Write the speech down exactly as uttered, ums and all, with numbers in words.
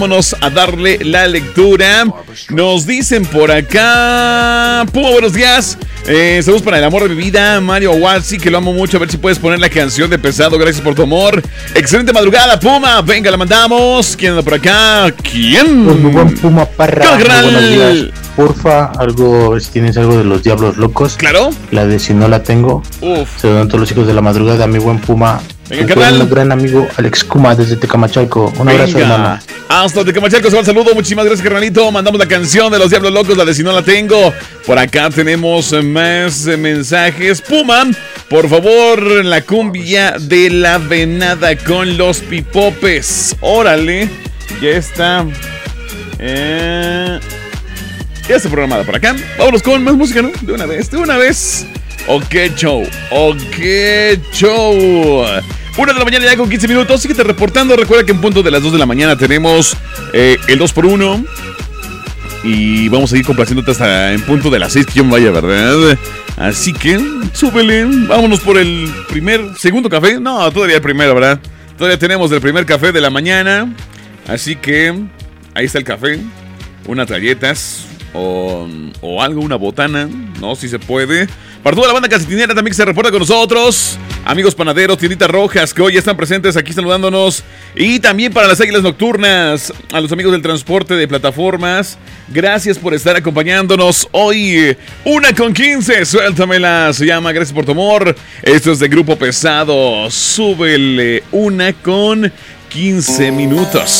Vámonos a darle la lectura. Nos dicen por acá. Puma, buenos días. Eh, saludos para el amor de mi vida, Mario Watsi, que lo amo mucho. A ver si puedes poner la canción de Pesado. Gracias por tu amor. Excelente madrugada, Puma. Venga, la mandamos. ¿Quién anda por acá? ¿Quién? Pues muy buen Puma Parra. Buenos días. Porfa, algo, si tienes algo de los Diablos Locos. Claro. La de Si No La Tengo. Uf. Saludos a todos los hijos de la madrugada, mi buen Puma. Venga, carnal. Un gran amigo Alex Kuma desde Tecamachalco. Un abrazo, Venga. hermano. Hasta Tecamachalco, se va el saludo. Muchísimas gracias, carnalito. Mandamos la canción de los Diablos Locos, la de Si No La Tengo. Por acá tenemos más mensajes. Puma, por favor, la cumbia de la venada con los pipopes. Órale, ya está. Eh, ya está programada por acá. Vámonos con más música, ¿no? De una vez, de una vez. Ok, show. Ok, show. Una de la mañana ya con quince minutos. Síguete reportando. Recuerda que en punto de las dos de la mañana tenemos eh, el dos por uno. Y vamos a ir complaciéndote hasta en punto de las seis que yo me vaya, ¿verdad? Así que, súbele. Vámonos por el primer, segundo café. No, todavía el primero, ¿verdad? Todavía tenemos el primer café de la mañana. Así que, ahí está el café. Unas galletas o, o algo, una botana. No, si se puede. Para toda la banda casetinera también que se reporta con nosotros. Amigos panaderos, tienditas rojas que hoy están presentes aquí saludándonos. Y también para las águilas nocturnas, a los amigos del transporte de plataformas. Gracias por estar acompañándonos hoy. Una con quince, suéltamela. Se llama Gracias por tu amor. Esto es de Grupo Pesado. Súbele una con quince minutos.